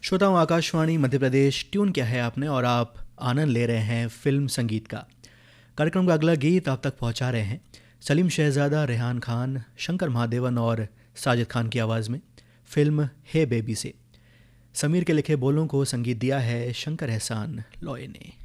श्रोताओं, आकाशवाणी मध्य प्रदेश ट्यून किया है आपने और आप आनंद ले रहे हैं फिल्म संगीत का। कार्यक्रम का अगला गीत आप तक पहुंचा रहे हैं सलीम शहजादा, रेहान खान, शंकर महादेवन और साजिद खान की आवाज़ में फिल्म हे बेबी से। समीर के लिखे बोलों को संगीत दिया है शंकर एहसान लॉय ने।